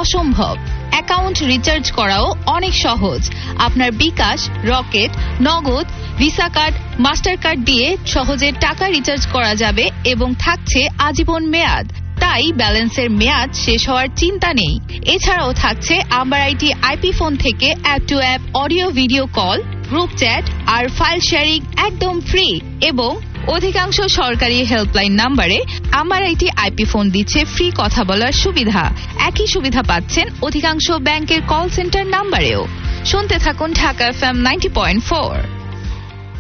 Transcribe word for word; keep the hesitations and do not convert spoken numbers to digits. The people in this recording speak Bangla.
অসম্ভব। অ্যাকাউন্ট রিচার্জ করাও অনেক সহজ। আপনার বিকাশ, রকেট, নগদ, ভিসা কার্ড, মাস্টার কার্ড দিয়ে সহজে টাকা রিচার্জ করা যাবে এবং থাকছে আজীবন মেয়াদ। তাই ব্যালেন্সের মেয়াদ শেষ হওয়ার চিন্তা নেই। এছাড়াও থাকছে আম্বার আইটি আইপি ফোন থেকে app two app audio video call, group chat আর ফাইল শেয়ারিং একদম ফ্রি। এবং অধিকাংশ সরকারি হেল্পলাইন নাম্বারে আম্বার আইটি আইপি ফোন দিচ্ছে ফ্রি কথা বলার সুবিধা। একই সুবিধা পাচ্ছেন অধিকাংশ ব্যাংকের কল সেন্টার নাম্বারেও। শুনতে থাকুন Dhaka FM ninety point four.